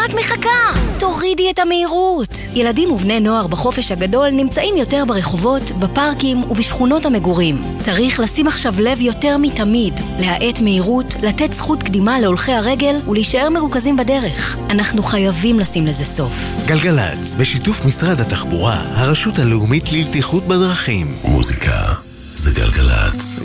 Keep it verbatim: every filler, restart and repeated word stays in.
למה את מחכה? תורידי את המהירות. ילדים ובני נוער בחופש הגדול נמצאים יותר ברחובות, בפארקים ובשכונות המגורים. צריך לשים עכשיו לב יותר מתמיד, להאט מהירות, לתת זכות קדימה להולכי הרגל ולהישאר מרוכזים בדרך. אנחנו חייבים לשים לזה סוף. גלגלץ, בשיתוף משרד התחבורה, הרשות הלאומית לבטיחות בדרכים. מוזיקה זה גלגלץ.